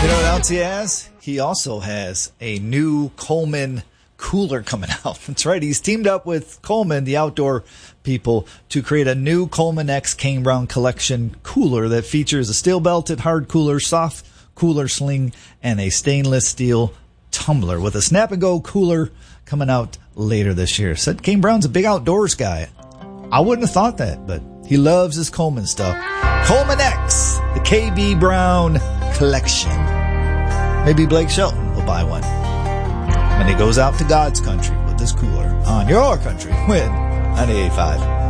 You know what else he has? He also has a new Coleman cooler coming out. That's right. He's teamed up with Coleman, the outdoor people, to create a new Coleman X Kane Brown Collection cooler that features a steel-belted hard cooler, soft cooler sling, and a stainless steel tumbler with a snap-and-go cooler coming out later this year. Said Kane Brown's a big outdoors guy. I wouldn't have thought that, but he loves his Coleman stuff. Coleman X, the KB Brown Collection. Maybe Blake Shelton will buy one when he goes out to God's country with this cooler on your country with 98.5.